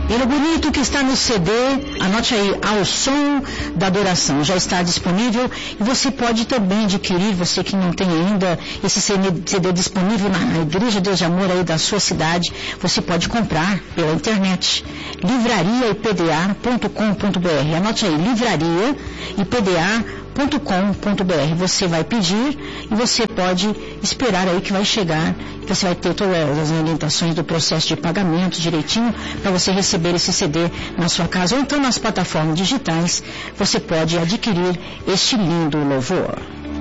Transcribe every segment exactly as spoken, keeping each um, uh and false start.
Ele bonito que está no C D, anote aí, Ao Som da Adoração, já está disponível e você pode também adquirir, você que não tem ainda esse C D disponível na Igreja Deus de Amor aí da sua cidade, você pode comprar pela internet, livraria I P D A ponto com ponto B R, anote aí, livraria I P D A ponto com ponto B R, você vai pedir e você pode esperar aí que vai chegar, você vai ter todas as orientações do processo de pagamento direitinho para você receber esse C D na sua casa ou então nas plataformas digitais, você pode adquirir este lindo louvor.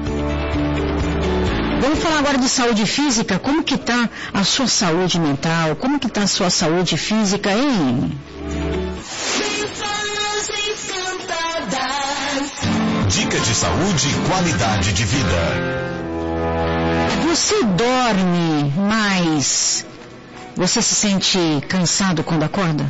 Vamos falar agora de saúde física, como que está a sua saúde mental, como que está a sua saúde física, hein? Dica de saúde e qualidade de vida. Você dorme mais? Você se sente cansado quando acorda?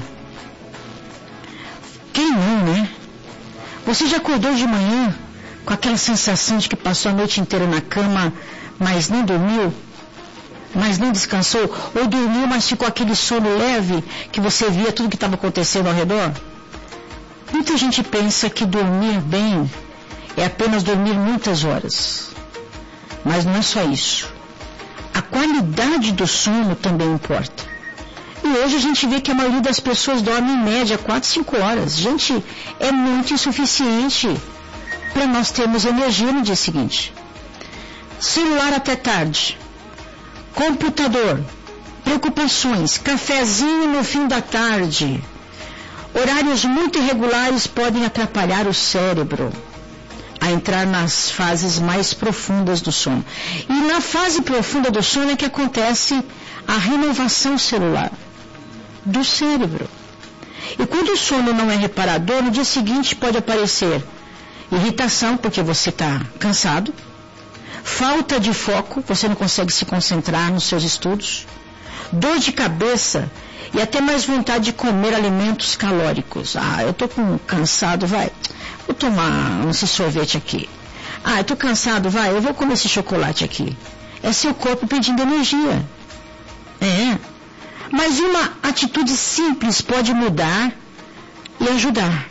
Quem não, né? Você já acordou de manhã com aquela sensação de que passou a noite inteira na cama, mas não dormiu? Mas não descansou? Ou dormiu, mas ficou aquele sono leve que você via tudo que estava acontecendo ao redor? Muita gente pensa que dormir bem é apenas dormir muitas horas. Mas não é só isso. A qualidade do sono também importa. E hoje a gente vê que a maioria das pessoas dorme em média quatro, cinco horas. Gente, é muito insuficiente para nós termos energia no dia seguinte. Celular até tarde. Computador. Preocupações. Cafezinho no fim da tarde. Horários muito irregulares podem atrapalhar o cérebro a entrar nas fases mais profundas do sono. E na fase profunda do sono é que acontece a renovação celular do cérebro. E quando o sono não é reparador, no dia seguinte pode aparecer irritação, porque você está cansado, falta de foco, você não consegue se concentrar nos seus estudos, dor de cabeça e até mais vontade de comer alimentos calóricos. Ah, eu estou cansado, vai, vou tomar esse sorvete aqui. Ah, eu estou cansado, vai, eu vou comer esse chocolate aqui. É seu corpo pedindo energia. É. Mas uma atitude simples pode mudar e ajudar.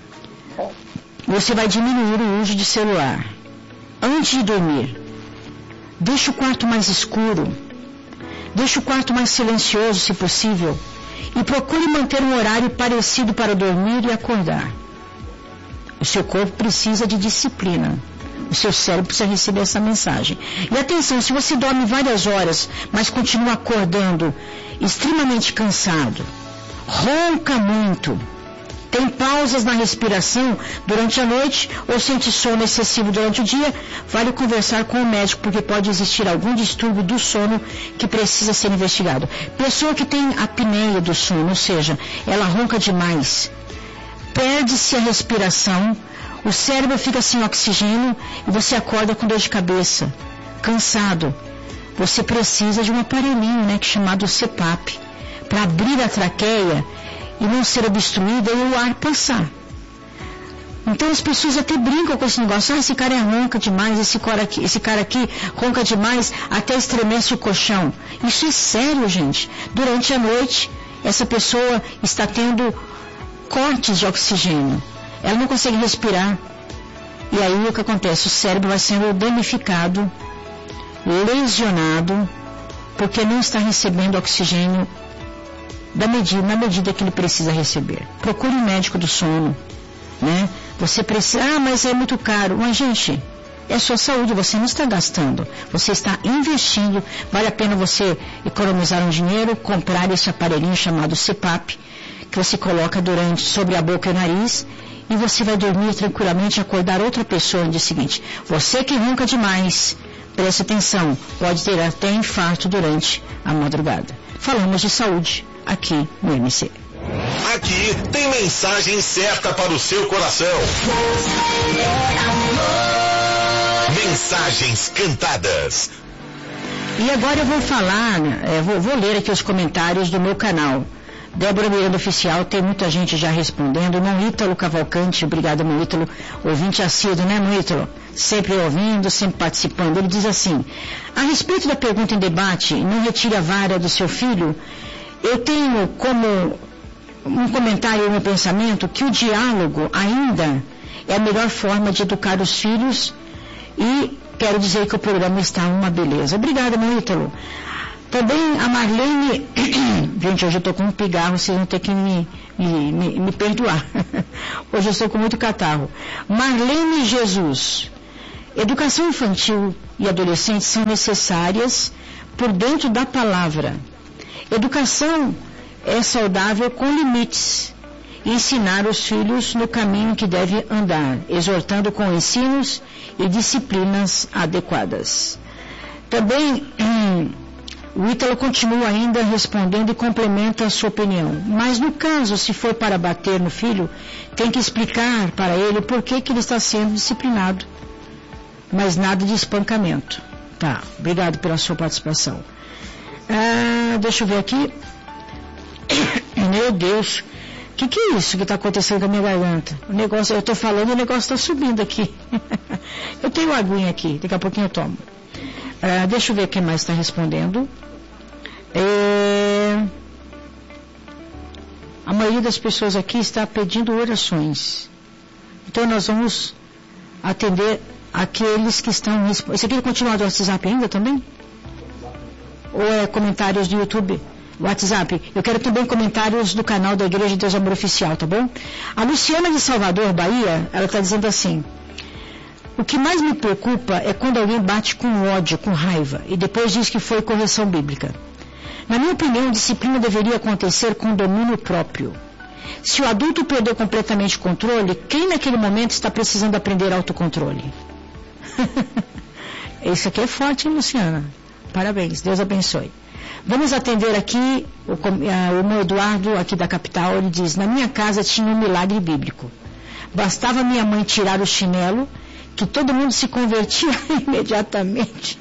Você vai diminuir o uso de celular. Antes de dormir, deixe o quarto mais escuro. Deixe o quarto mais silencioso, se possível, e procure manter um horário parecido para dormir e acordar. O seu corpo precisa de disciplina. O seu cérebro precisa receber essa mensagem. E atenção, se você dorme várias horas, mas continua acordando extremamente cansado, ronca muito, tem pausas na respiração durante a noite ou sente sono excessivo durante o dia, vale conversar com o médico, porque pode existir algum distúrbio do sono que precisa ser investigado. Pessoa que tem apneia do sono, ou seja, ela ronca demais, perde-se a respiração, o cérebro fica sem oxigênio e você acorda com dor de cabeça, cansado. Você precisa de um aparelhinho, né, que é chamado C PAP, para abrir a traqueia e não ser obstruída e o ar passar. Então as pessoas até brincam com esse negócio. Ah, esse cara é ronca demais, esse cara aqui, esse cara aqui ronca demais, até estremece o colchão. Isso é sério, gente. Durante a noite, essa pessoa está tendo cortes de oxigênio. Ela não consegue respirar. E aí o que acontece? O cérebro vai sendo danificado, lesionado, porque não está recebendo oxigênio da medida, na medida que ele precisa receber. Procure um médico do sono, né? Você precisa, ah, mas é muito caro. Mas, gente, é a sua saúde, você não está gastando, você está investindo. Vale a pena você economizar um dinheiro, comprar esse aparelhinho chamado C PAP, que você coloca durante, sobre a boca e o nariz, e você vai dormir tranquilamente e acordar outra pessoa no dia seguinte. Você que ronca demais, preste atenção, pode ter até infarto durante a madrugada. Falamos de saúde aqui no M C. Aqui tem mensagem certa para o seu coração. Mensagens cantadas. E agora eu vou falar, eu vou, vou ler aqui os comentários do meu canal. Débora Miranda Oficial, tem muita gente já respondendo. Irmão Ítalo Cavalcante, obrigado, irmão Ítalo, ouvinte assíduo, né, irmão Ítalo? Sempre ouvindo, sempre participando. Ele diz assim: a respeito da pergunta em debate, não retire a vara do seu filho, eu tenho como um comentário e um pensamento que o diálogo ainda é a melhor forma de educar os filhos e quero dizer que o programa está uma beleza. Obrigada, meu Ítalo. Também a Marlene, gente, hoje eu estou com um pigarro, vocês vão ter que me, me, me, me perdoar. Hoje eu estou com muito catarro. Marlene Jesus, educação infantil e adolescente são necessárias por dentro da palavra. Educação é saudável com limites e ensinar os filhos no caminho que deve andar, exortando com ensinos e disciplinas adequadas. Também hum, o Ítalo continua ainda respondendo e complementa a sua opinião. Mas no caso, se for para bater no filho, tem que explicar para ele por que, que ele está sendo disciplinado. Mas nada de espancamento. Tá, obrigado pela sua participação. Ah, deixa eu ver aqui. Meu Deus, o que, que é isso que está acontecendo com a minha garganta? O negócio, eu estou falando e o negócio está subindo aqui. Eu tenho uma aguinha aqui, daqui a pouquinho eu tomo. Ah, deixa eu ver quem mais está respondendo. É... A maioria das pessoas aqui está pedindo orações. Então nós vamos atender aqueles que estão... Esse aqui continua do WhatsApp ainda também? Ou é comentários do YouTube? WhatsApp. Eu quero também comentários do canal da Igreja de Deus Amor Oficial, tá bom? A Luciana de Salvador, Bahia, ela está dizendo assim: o que mais me preocupa é quando alguém bate com ódio, com raiva, e depois diz que foi correção bíblica. Na minha opinião, disciplina deveria acontecer com domínio próprio. Se o adulto perdeu completamente o controle, quem naquele momento está precisando aprender autocontrole? Isso aqui é forte, hein, Luciana? Parabéns, Deus abençoe. Vamos atender aqui o, o meu Eduardo, aqui da capital. Ele diz: na minha casa tinha um milagre bíblico. Bastava minha mãe tirar o chinelo, que todo mundo se convertia imediatamente.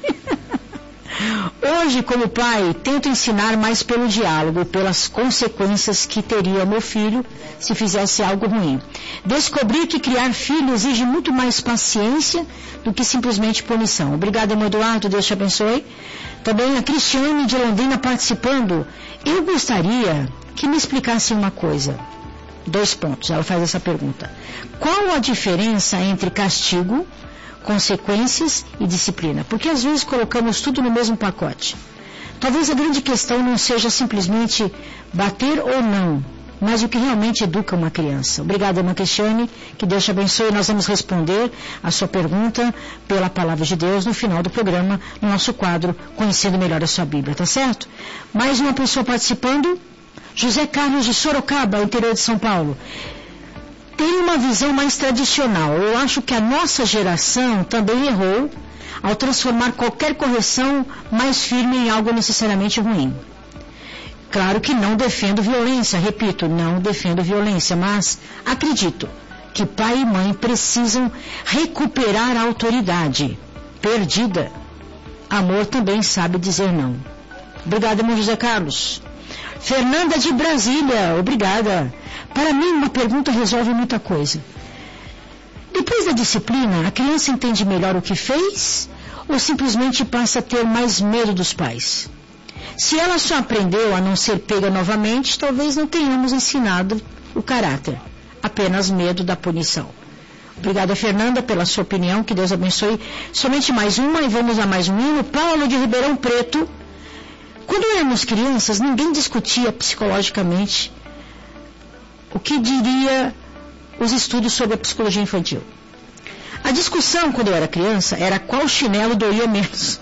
Hoje, como pai, tento ensinar mais pelo diálogo, pelas consequências que teria meu filho se fizesse algo ruim. Descobri que criar filho exige muito mais paciência do que simplesmente punição. Obrigada, meu Eduardo, Deus te abençoe. Também a Cristiane de Londrina participando. Eu gostaria que me explicassem uma coisa. Dois pontos, ela faz essa pergunta. Qual a diferença entre castigo, consequências e disciplina? Porque às vezes colocamos tudo no mesmo pacote. Talvez a grande questão não seja simplesmente bater ou não, mas o que realmente educa uma criança. Obrigada, irmã Cristiane, que Deus te abençoe. Nós vamos responder a sua pergunta pela palavra de Deus no final do programa, no nosso quadro Conhecendo Melhor a Sua Bíblia, tá certo? Mais uma pessoa participando, José Carlos de Sorocaba, interior de São Paulo. Tem uma visão mais tradicional. Eu acho que a nossa geração também errou ao transformar qualquer correção mais firme em algo necessariamente ruim. Claro que não defendo violência, repito, não defendo violência, mas acredito que pai e mãe precisam recuperar a autoridade perdida. Amor também sabe dizer não. Obrigada, irmão José Carlos. Fernanda de Brasília, obrigada. Para mim, uma pergunta resolve muita coisa. Depois da disciplina, a criança entende melhor o que fez ou simplesmente passa a ter mais medo dos pais? Se ela só aprendeu a não ser pega novamente, talvez não tenhamos ensinado o caráter, apenas medo da punição. Obrigada, Fernanda, pela sua opinião, que Deus abençoe. Somente mais uma e vamos a mais um hino. Paulo de Ribeirão Preto. Quando éramos crianças, ninguém discutia psicologicamente o que diria os estudos sobre a psicologia infantil. A discussão, quando eu era criança, era qual chinelo doía menos.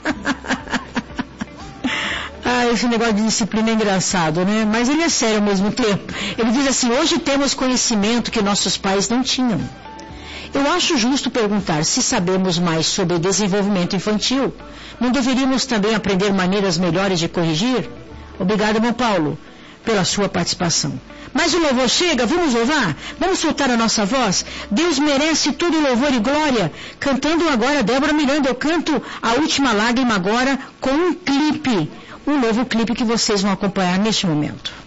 Ah, esse negócio de disciplina é engraçado, né? Mas ele é sério ao mesmo tempo. Ele diz assim: hoje temos conhecimento que nossos pais não tinham. Eu acho justo perguntar se sabemos mais sobre desenvolvimento infantil. Não deveríamos também aprender maneiras melhores de corrigir? Obrigado, irmão Paulo, pela sua participação. Mas o louvor chega, vamos louvar? Vamos soltar a nossa voz? Deus merece todo louvor e glória. Cantando agora, Débora Miranda, eu canto A Última Lágrima agora com um clipe. Um novo clipe que vocês vão acompanhar neste momento.